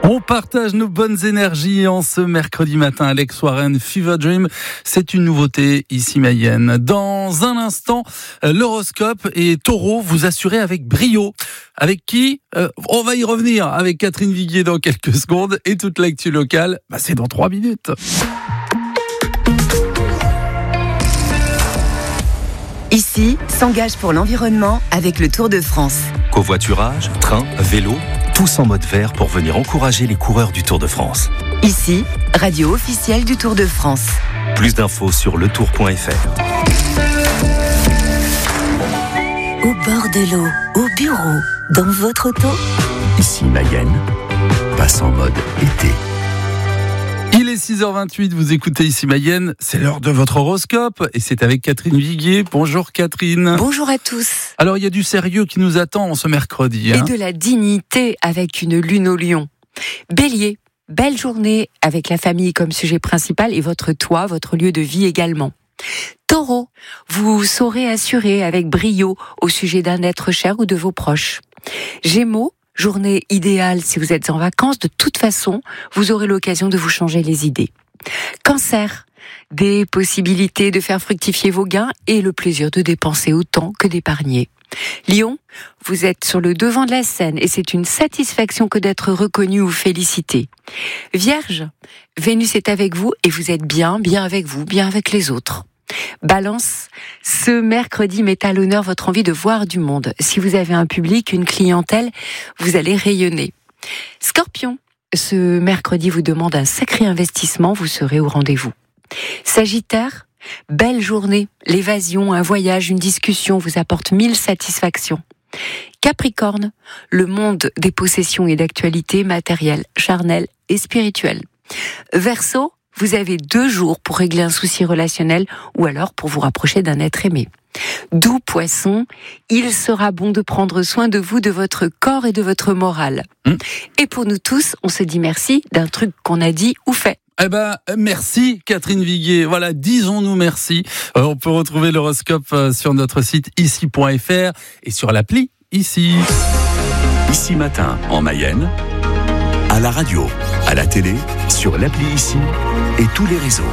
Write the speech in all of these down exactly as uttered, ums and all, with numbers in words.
On partage nos bonnes énergies en ce mercredi matin. Alex Warren, Fever Dream, c'est une nouveauté ici Mayenne. Dans un instant, l'horoscope et Taureau, vous assurez avec brio. Avec qui euh, on va y revenir avec Catherine Viguier dans quelques secondes. Et toute l'actu locale, bah c'est dans trois minutes. Ici, s'engage pour l'environnement avec le Tour de France. Covoiturage, train, vélo, tous en mode vert pour venir encourager les coureurs du Tour de France. Ici, radio officielle du Tour de France. Plus d'infos sur le tour point f r. Au bord de l'eau, au bureau, dans votre auto. Ici Mayenne, passe en mode été. Il est six heures vingt-huit, vous écoutez ici Mayenne, c'est l'heure de votre horoscope et c'est avec Catherine Viguier. Bonjour Catherine. Bonjour à tous. Alors il y a du sérieux qui nous attend ce mercredi. Hein. Et de la dignité avec une lune au lion. Bélier, belle journée avec la famille comme sujet principal et votre toit, votre lieu de vie également. Taureau, vous saurez assurer avec brio au sujet d'un être cher ou de vos proches. Gémeaux, journée idéale si vous êtes en vacances. De toute façon, vous aurez l'occasion de vous changer les idées. Cancer, des possibilités de faire fructifier vos gains et le plaisir de dépenser autant que d'épargner. Lion, vous êtes sur le devant de la scène et c'est une satisfaction que d'être reconnu ou félicité. Vierge, Vénus est avec vous et vous êtes bien, bien avec vous, bien avec les autres. Balance, ce mercredi met à l'honneur votre envie de voir du monde. Si vous avez un public, une clientèle, vous allez rayonner. Scorpion, ce mercredi vous demande un sacré investissement, vous serez au rendez-vous. Sagittaire, belle journée, l'évasion, un voyage, une discussion vous apporte mille satisfactions. Capricorne, le monde des possessions et d'actualités matérielles, charnelles et spirituelles. Verseau, vous avez deux jours pour régler un souci relationnel ou alors pour vous rapprocher d'un être aimé. Doux Poisson, il sera bon de prendre soin de vous, de votre corps et de votre morale. Mmh. Et pour nous tous, on se dit merci d'un truc qu'on a dit ou fait. Eh ben, merci Catherine Viguier. Voilà, disons-nous merci. Euh, on peut retrouver l'horoscope euh, sur notre site ici point f r et sur l'appli Ici. Ici Matin en Mayenne, à la radio, à la télé, sur l'appli Ici et tous les réseaux.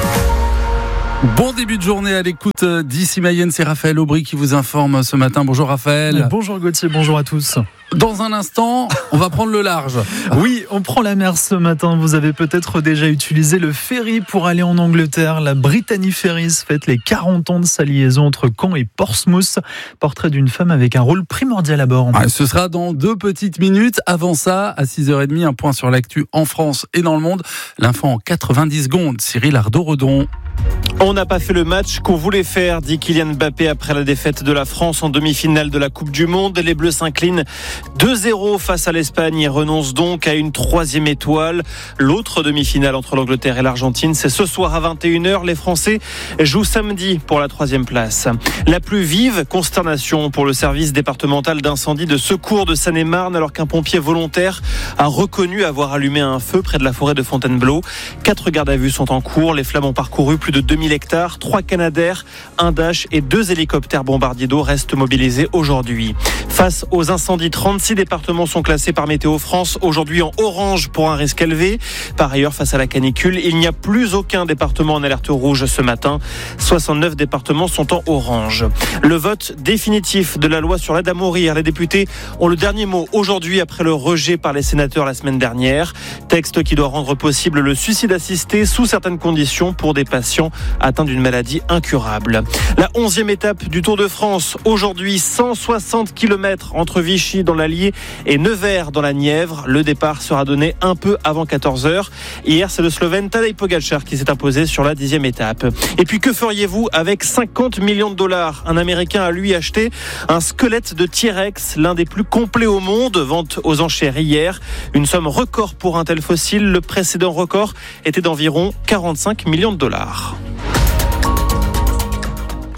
Bon début de journée à l'écoute d'Ici Mayenne, c'est Raphaël Aubry qui vous informe ce matin. Bonjour Raphaël. Bonjour Gauthier, bonjour à tous. Dans un instant, on va prendre le large. Oui, on prend la mer ce matin. Vous avez peut-être déjà utilisé le ferry pour aller en Angleterre. La Brittany Ferries fête les quarante ans de sa liaison entre Caen et Portsmouth. Portrait d'une femme avec un rôle primordial à bord. Ah, ce sera dans deux petites minutes. Avant ça, à six heures trente, un point sur l'actu en France et dans le monde. L'info en quatre-vingt-dix secondes. Cyril Ardo-Redon. On n'a pas fait le match qu'on voulait faire, dit Kylian Mbappé après la défaite de la France en demi-finale de la Coupe du Monde. Les Bleus s'inclinent deux zéro face à l'Espagne et renoncent donc à une troisième étoile. L'autre demi-finale entre l'Angleterre et l'Argentine, c'est ce soir à vingt et une heures. Les Français jouent samedi pour la troisième place. La plus vive consternation pour le service départemental d'incendie de secours de Seine-et-Marne alors qu'un pompier volontaire a reconnu avoir allumé un feu près de la forêt de Fontainebleau. Quatre gardes à vue sont en cours. Les flammes ont parcouru plus de deux mille hectares. Trois Canadair, un Dash et deux hélicoptères bombardiers d'eau restent mobilisés aujourd'hui. Face aux incendies, trente-six départements sont classés par Météo France aujourd'hui en orange pour un risque élevé. Par ailleurs, face à la canicule, il n'y a plus aucun département en alerte rouge ce matin. soixante-neuf départements sont en orange. Le vote définitif de la loi sur l'aide à mourir. Les députés ont le dernier mot aujourd'hui après le rejet par les sénateurs la semaine dernière. Texte qui doit rendre possible le suicide assisté sous certaines conditions pour des patients atteints d'une maladie incurable. La onzième étape du Tour de France. Aujourd'hui, cent soixante kilomètres entre Vichy dans l'Allier et Nevers dans la Nièvre. Le départ sera donné un peu avant quatorze heures. Hier, c'est le Slovène Tadej Pogačar qui s'est imposé sur la dixième étape. Et puis, que feriez-vous avec cinquante millions de dollars? Un Américain a lui acheté un squelette de T-Rex, l'un des plus complets au monde. Vente aux enchères hier. Une somme record pour un tel fossile. Le précédent record était d'environ quarante-cinq millions de dollars.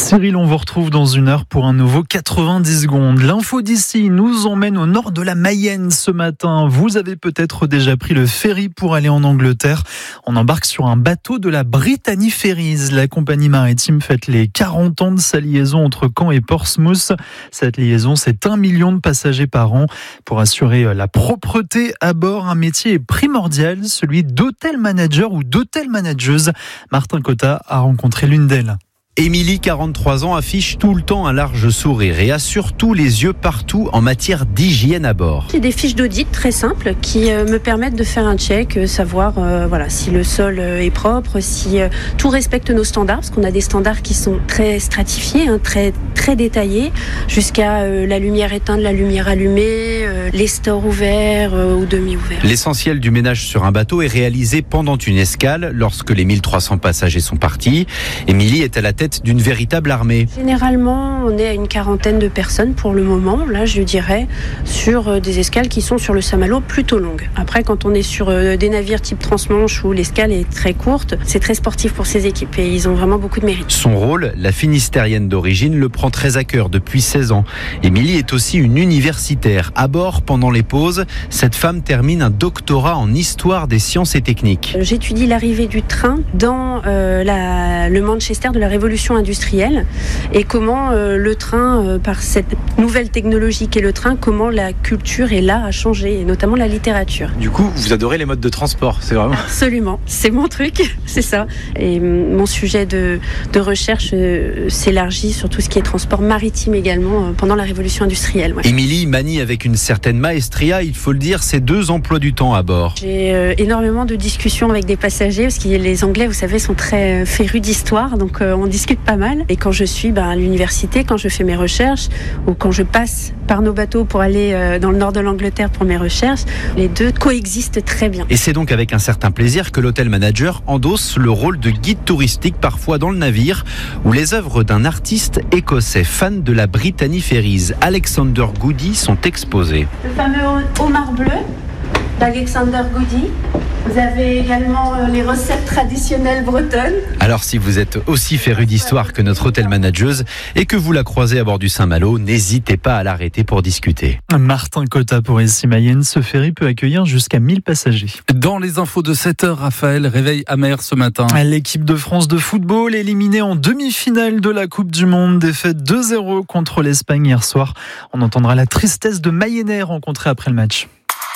Cyril, on vous retrouve dans une heure pour un nouveau quatre-vingt-dix secondes. L'info d'ici nous emmène au nord de la Mayenne ce matin. Vous avez peut-être déjà pris le ferry pour aller en Angleterre. On embarque sur un bateau de la Brittany Ferries. La compagnie maritime fête les quarante ans de sa liaison entre Caen et Portsmouth. Cette liaison, c'est un million de passagers par an. Pour assurer la propreté à bord, un métier est primordial, celui d'hôtel manager ou d'hôtel manageuse. Martin Cotta a rencontré l'une d'elles. Émilie, quarante-trois ans, affiche tout le temps un large sourire et a surtout les yeux partout en matière d'hygiène à bord. J'ai des fiches d'audit très simples qui euh, me permettent de faire un check, euh, savoir euh, voilà, si le sol euh, est propre, si euh, tout respecte nos standards, parce qu'on a des standards qui sont très stratifiés, hein, très, très détaillés, jusqu'à euh, la lumière éteinte, la lumière allumée, euh, les stores ouverts euh, ou demi-ouverts. L'essentiel du ménage sur un bateau est réalisé pendant une escale, lorsque les mille trois cents passagers sont partis. Émilie est à la tête d'une véritable armée. Généralement, on est à une quarantaine de personnes pour le moment, là je dirais, sur des escales qui sont sur le Saint-Malo plutôt longues. Après, quand on est sur des navires type transmanche où l'escale est très courte, c'est très sportif pour ces équipes et ils ont vraiment beaucoup de mérite. Son rôle, la Finistérienne d'origine, le prend très à cœur depuis seize ans. Émilie est aussi une universitaire. À bord, pendant les pauses, cette femme termine un doctorat en histoire des sciences et techniques. J'étudie l'arrivée du train dans euh, la, le Manchester de la Révolution industrielle et comment euh, le train, euh, par cette nouvelle technologie qu'est le train, comment la culture est là à changer, et notamment la littérature. Du coup, vous adorez les modes de transport, c'est vraiment... Absolument, c'est mon truc, c'est ça. Et mon sujet de, de recherche euh, s'élargit sur tout ce qui est transport maritime également euh, pendant la Révolution industrielle. Ouais. Émilie manie avec une certaine maestria, il faut le dire, ses deux emplois du temps à bord. J'ai euh, énormément de discussions avec des passagers, parce que les Anglais, vous savez, sont très euh, férus d'histoire, donc euh, on discute pas mal. Et quand je suis ben, à l'université, quand je fais mes recherches, ou quand je passe par nos bateaux pour aller euh, dans le nord de l'Angleterre pour mes recherches, les deux coexistent très bien. Et c'est donc avec un certain plaisir que l'hôtel manager endosse le rôle de guide touristique, parfois dans le navire, où les œuvres d'un artiste écossais fan de la Brittany Ferries, Alexander Goody, sont exposées. Le fameux homard bleu d'Alexander Goody. Vous avez également les recettes traditionnelles bretonnes. Alors si vous êtes aussi féru d'histoire que notre hôtel manageuse et que vous la croisez à bord du Saint-Malo, n'hésitez pas à l'arrêter pour discuter. Martin Cotta pour Ici Mayenne, ce ferry peut accueillir jusqu'à mille passagers. Dans les infos de sept heures, Raphaël, réveil amer ce matin. L'équipe de France de football éliminée en demi-finale de la Coupe du Monde, défaite deux zéro contre l'Espagne hier soir. On entendra la tristesse de Mayennais rencontrés après le match.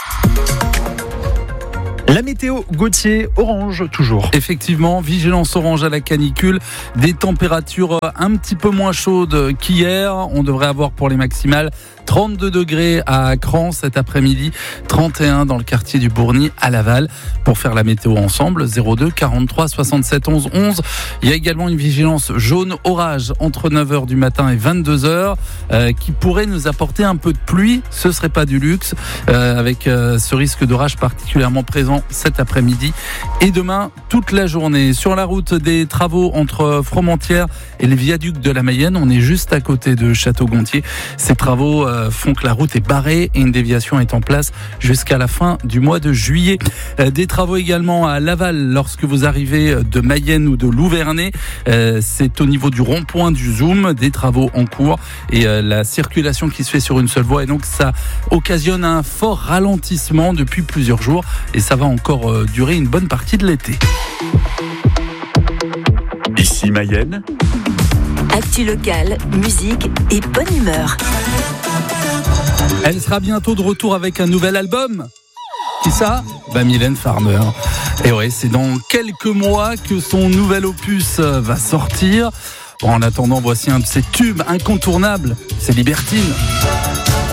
La météo, Gauthier, orange toujours. Effectivement, vigilance orange à la canicule, des températures un petit peu moins chaudes qu'hier. On devrait avoir pour les maximales trente-deux degrés à Cran cet après-midi, trente et un dans le quartier du Bourgny à Laval. Pour faire la météo ensemble, zéro deux quarante-trois soixante-sept onze onze. Il y a également une vigilance jaune orage entre neuf heures du matin et vingt-deux heures euh, qui pourrait nous apporter un peu de pluie. Ce serait pas du luxe euh, avec euh, ce risque d'orage particulièrement présent cet après-midi et demain toute la journée. Sur la route, des travaux entre Fromentieres et les viaducs de la Mayenne. On est juste à côté de Château-Gontier. Ces travaux euh, font que la route est barrée et une déviation est en place jusqu'à la fin du mois de juillet. Euh, des travaux également à Laval lorsque vous arrivez de Mayenne ou de Louvernay. Euh, c'est au niveau du rond-point du Zoom, des travaux en cours et euh, la circulation qui se fait sur une seule voie. Et donc ça occasionne un fort ralentissement depuis plusieurs jours et ça va encore euh, durer une bonne partie de l'été. Ici Mayenne. Actu locale, musique et bonne humeur. Elle sera bientôt de retour avec un nouvel album. Qui ça ? Bah Mylène Farmer. Et ouais, c'est dans quelques mois que son nouvel opus va sortir. Bon, en attendant, voici un de ses tubes incontournables. C'est Libertine.